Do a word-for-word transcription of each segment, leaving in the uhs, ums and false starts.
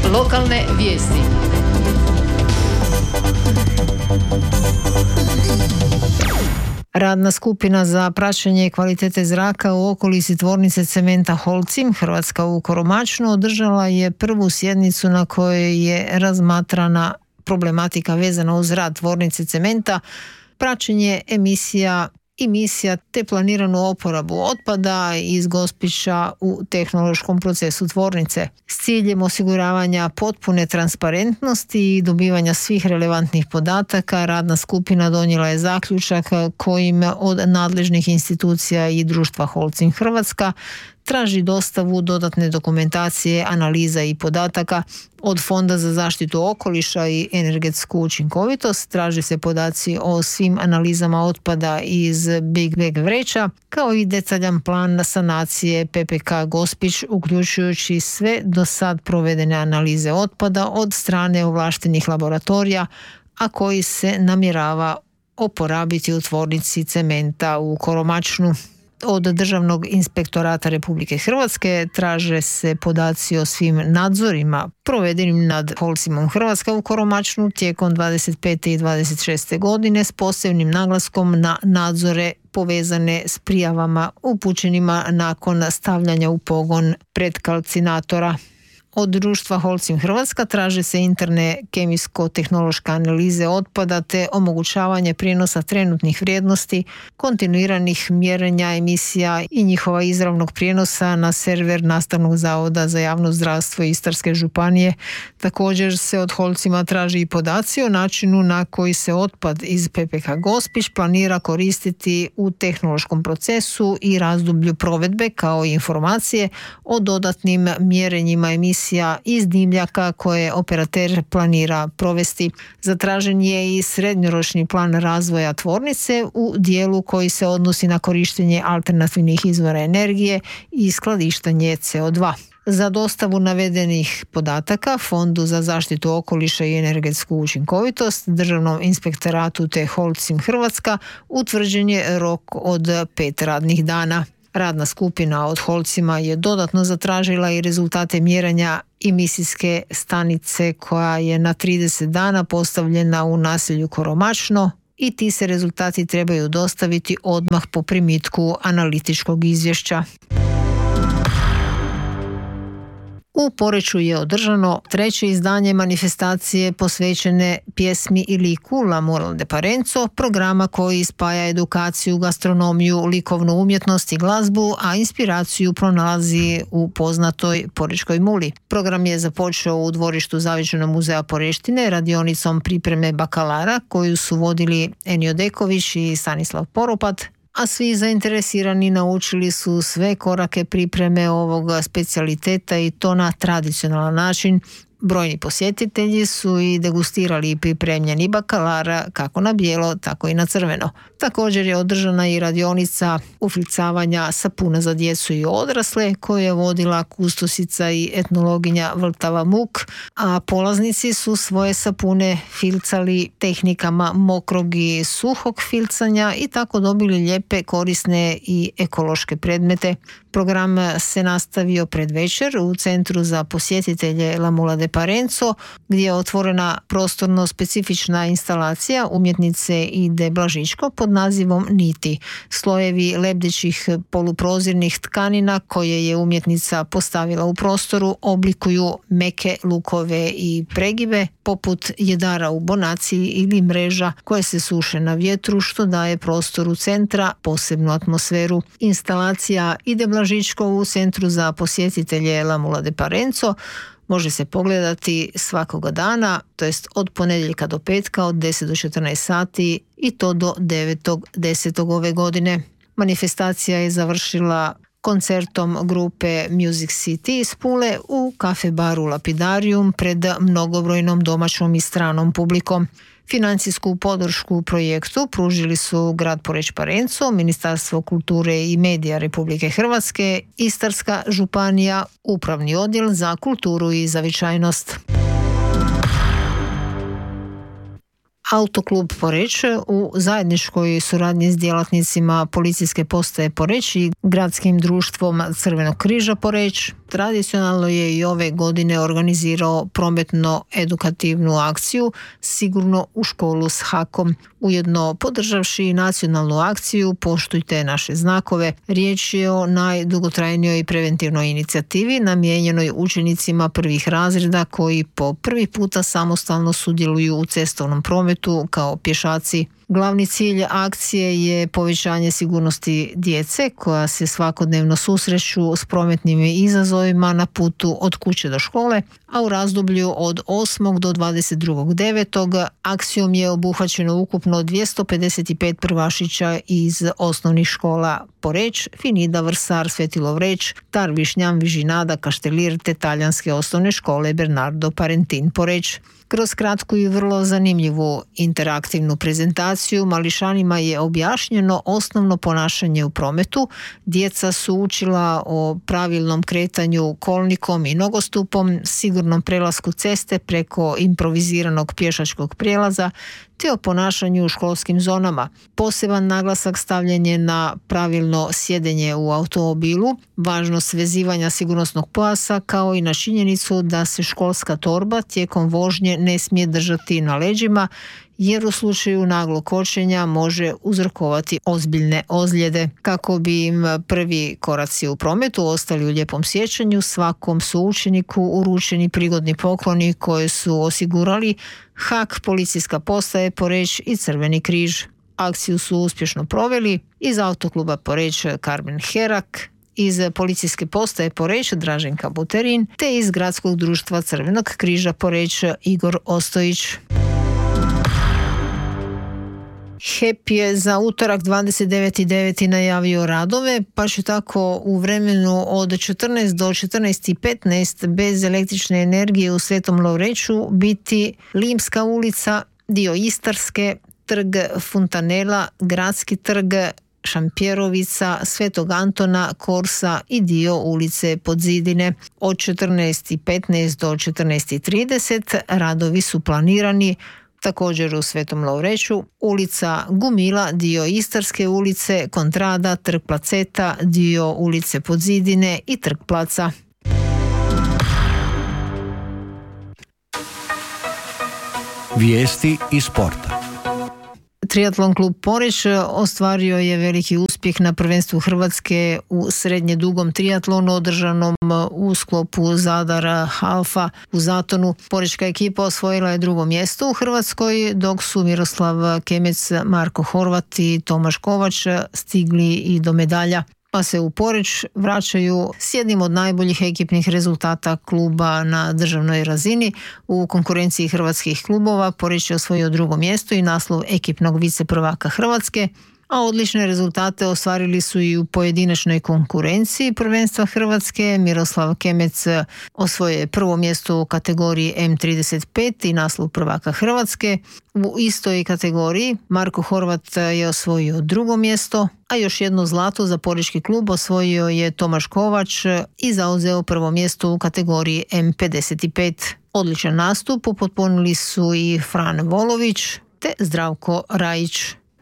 Lokalne vijesti. Radna skupina za praćenje kvalitete zraka u okolici tvornice cementa Holcim, Hrvatska u Koromačnu, održala je prvu sjednicu na kojoj je razmatrana problematika vezana uz rad tvornice cementa, praćenje emisija emisija te planiranu oporabu otpada iz Gospića u tehnološkom procesu tvornice. S ciljem osiguravanja potpune transparentnosti i dobivanja svih relevantnih podataka, radna skupina donijela je zaključak kojim od nadležnih institucija i društva Holcim Hrvatska traži dostavu dodatne dokumentacije, analiza i podataka. Od Fonda za zaštitu okoliša i energetsku učinkovitost traži se podaci o svim analizama otpada iz Big Bag vreća, kao i detaljan plan sanacije P P K Gospić, uključujući sve do sad provedene analize otpada od strane ovlaštenih laboratorija, a koji se namjerava oporabiti u tvornici cementa u Koromačnu. Od Državnog inspektorata Republike Hrvatske traže se podaci o svim nadzorima provedenim nad Holcimom Hrvatska u Koromačnu tijekom dvadeset pete i dvadeset šeste godine s posebnim naglaskom na nadzore povezane s prijavama upućenima nakon stavljanja u pogon predkalcinatora. Od društva Holcim Hrvatska traže se interne kemijsko-tehnološke analize otpada te omogućavanje prijenosa trenutnih vrijednosti, kontinuiranih mjerenja emisija i njihova izravnog prijenosa na server Nastavnog zavoda za javno zdravstvo Istarske županije. Također se od Holcima traži i podaci o načinu na koji se otpad iz P P K Gospić planira koristiti u tehnološkom procesu i razdoblju provedbe, kao i informacije o dodatnim mjerenjima emisija iz dimljaka koje operater planira provesti. Zatražen je i srednjoročni plan razvoja tvornice u dijelu koji se odnosi na korištenje alternativnih izvora energije i skladištenje C O dva. Za dostavu navedenih podataka Fondu za zaštitu okoliša i energetsku učinkovitost, Državnom inspektoratu te Holcim Hrvatska utvrđen je rok od pet radnih dana. Radna skupina od Holcima je dodatno zatražila i rezultate mjerenja emisijske stanice koja je na trideset dana postavljena u naselju Koromačno i ti se rezultati trebaju dostaviti odmah po primitku analitičkog izvješća. U Poreču je održano treće izdanje manifestacije posvećene pjesmi i liku L'Amore de Parenzo, programa koji spaja edukaciju, gastronomiju, likovnu umjetnost i glazbu, a inspiraciju pronalazi u poznatoj Porečkoj muli. Program je započeo u dvorištu Zavičajnog muzeja Poreštine radionicom pripreme bakalara koju su vodili Enio Deković i Stanislav Poropat, a svi zainteresirani naučili su sve korake pripreme ovog specijaliteta i to na tradicionalan način. Brojni posjetitelji su i degustirali pripremljeni bakalar kako na bijelo, tako i na crveno. Također je održana i radionica ufilcavanja sapuna za djecu i odrasle koju je vodila kustosica i etnologinja Vltava Muk, a polaznici su svoje sapune filcali tehnikama mokrog i suhog filcanja i tako dobili lijepe, korisne i ekološke predmete. Program se nastavio pred večer u Centru za posjetitelje L'Amore de Parenzo, gdje je otvorena prostorno specifična instalacija umjetnice Ide Blažičko pod nazivom Niti. Slojevi lebdećih poluprozirnih tkanina koje je umjetnica postavila u prostoru oblikuju meke lukove i pregibe poput jedara u bonaciji ili mreža koje se suše na vjetru, što daje prostoru centra posebnu atmosferu. Instalacija Ide Blažičko u Centru za posjetitelje L'Amore de Parenzo može se pogledati svakoga dana, to jest od ponedjeljka do petka od deset do četrnaest sati i to do devetog desetog ove godine. Manifestacija je završila koncertom grupe Music City iz Pule u kafe baru Lapidarium pred mnogobrojnom domaćom i stranom publikom. Financijsku podršku projektu pružili su grad Poreč Parenzo, Ministarstvo kulture i medija Republike Hrvatske, Istarska županija, Upravni odjel za kulturu i zavičajnost. Autoklub Poreč u zajedničkoj suradnji s djelatnicima policijske postaje Poreč i gradskim društvom Crvenog križa Poreč tradicionalno je i ove godine organizirao prometno-edukativnu akciju Sigurno u školu s hakom. Ujedno podržavši nacionalnu akciju Poštujte naše znakove, riječ je o najdugotrajnijoj preventivnoj inicijativi namijenjenoj učenicima prvih razreda koji po prvi puta samostalno sudjeluju u cestovnom prometu kao pješaci. Glavni cilj akcije je povećanje sigurnosti djece koja se svakodnevno susreću s prometnim izazovima na putu od kuće do škole, a u razdoblju od osmog do dvadeset drugog devetog akcijom je obuhvaćeno ukupno dvjesto pedeset pet prvašića iz osnovnih škola Poreč, Finida, Vrsar, Sveti Lovreć, Tar, Višnjan, Vižinada, Kaštelir te talijanske osnovne škole Bernardo Parentin Poreč. Kroz kratku i vrlo zanimljivu interaktivnu prezentaciju mališanima je objašnjeno osnovno ponašanje u prometu. Djeca su učila o pravilnom kretanju kolnikom i nogostupom, sigurnom prelasku ceste preko improviziranog pješačkog prijelaza, te o ponašanju u školskim zonama. Poseban naglasak stavljen je na pravilno sjedenje u automobilu, važnost vezivanja sigurnosnog pojasa, kao i na činjenicu da se školska torba tijekom vožnje ne smije držati na leđima, jer u slučaju naglog kočenja može uzrokovati ozbiljne ozljede. Kako bi im prvi koraci u prometu ostali u lijepom sjećanju, svakom su učeniku uručeni prigodni pokloni koje su osigurali Hak, policijska postaje Poreč i Crveni križ. Akciju su uspješno proveli iz Autokluba Poreč Karmen Herak, iz policijske postaje Poreč Draženka Buterin, te iz gradskog društva Crvenog križa Poreč Igor Ostojić. H E P je za utorak dvadeset deveti devet najavio radove, pa će tako u vremenu od četrnaest do četrnaest i petnaest bez električne energije u Svetom Lovreću biti Limska ulica, dio Istarske, trg Funtanela, Gradski trg, Šampjerovica, Svetog Antona, Korsa i dio ulice Podzidine. Od četrnaest i petnaest do četrnaest i trideset radovi su planirani također u Svetom Lovreću, ulica Gumila, dio Istarske ulice, Kontrada, trg Placeta, dio ulice Podzidine i trg Placa. Vijesti iz sporta. Triatlon klub Poreč ostvario je veliki uspjeh na prvenstvu Hrvatske u srednje dugom triatlonu održanom u sklopu Zadar Halfa u Zatonu. Porečka ekipa osvojila je drugo mjesto u Hrvatskoj, dok su Miroslav Kemec, Marko Horvat i Tomaš Kovač stigli i do medalja, pa se u Poreč vraćaju s jednim od najboljih ekipnih rezultata kluba na državnoj razini. U konkurenciji hrvatskih klubova Poreč je osvojio drugo mjesto i naslov ekipnog viceprvaka Hrvatske, a odlične rezultate ostvarili su i u pojedinačnoj konkurenciji prvenstva Hrvatske. Miroslav Kemec osvojio je prvo mjesto u kategoriji M trideset pet i naslov prvaka Hrvatske. U istoj kategoriji Marko Horvat je osvojio drugo mjesto, a još jedno zlato za porečki klub osvojio je Tomaš Kovač i zauzeo prvo mjesto u kategoriji M pedeset pet. Odličan nastup upotpunili su i Fran Volović te Zdravko Rajić.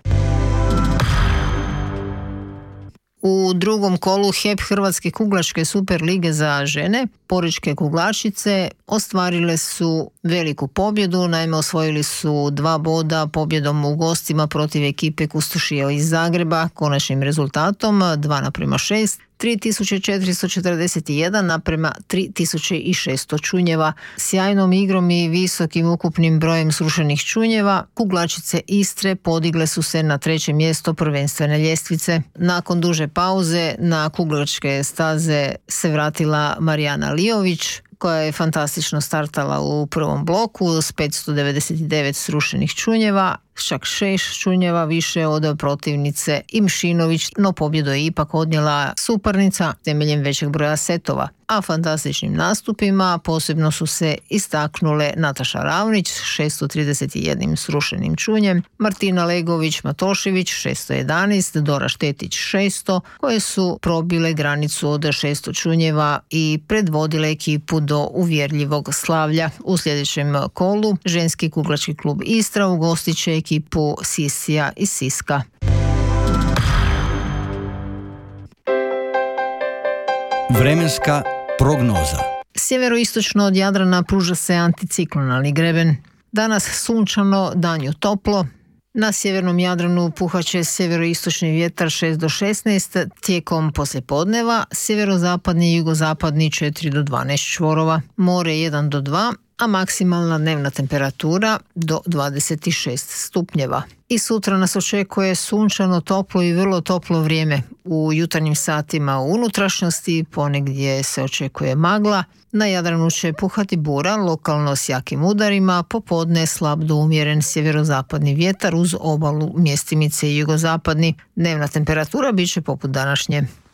U drugom kolu H E P Hrvatske kuglačke super lige za žene, porečke kuglačice ostvarile su veliku pobjedu, naime osvojili su dva boda pobjedom u gostima protiv ekipe Kustošija iz Zagreba, konačnim rezultatom dva naprema šest, tri tisuće četiristo četrdeset jedan naprema tri tisuće šesto čunjeva. Sjajnom igrom i visokim ukupnim brojem srušenih čunjeva, kuglačice Istre podigle su se na treće mjesto prvenstvene ljestvice. Nakon duže pauze na kuglačke staze se vratila Marijana Lijović, koja je fantastično startala u prvom bloku s petsto devedeset devet srušenih čunjeva. čak šest čunjeva više od protivnice Imšinović, no pobjedu je ipak odnijela suparnica temeljem većeg broja setova. A fantastičnim nastupima posebno su se istaknule Nataša Ravnić s šesto trideset jedan srušenim čunjem, Martina Legović-Matošević šesto jedanaest, Dora Štetić šesto, koje su probile granicu od šesto čunjeva i predvodile ekipu do uvjerljivog slavlja. U sljedećem kolu ženski kuglački klub Istra ugostit će ekipu Sisija iz Siska. Vremenska prognoza. Sjeveroistočno od Jadrana pruža se anticiklonalni greben. Danas sunčano, danju toplo. Na sjevernom Jadranu puhaće sjeveroistočni vjetar šest do šesnaest, tijekom poslijepodneva sjeverozapadni i jugozapadni četiri do dvanaest čvorova, more jedan do dva, a maksimalna dnevna temperatura do dvadeset šest stupnjeva. I sutra nas očekuje sunčano, toplo i vrlo toplo vrijeme. U jutarnjim satima u unutrašnjosti ponegdje se očekuje magla. Na Jadranu će puhati bura, lokalno s jakim udarima, popodne slab do umjeren sjeverozapadni vjetar uz obalu mjestimice i jugozapadni. Dnevna temperatura bit će poput današnje.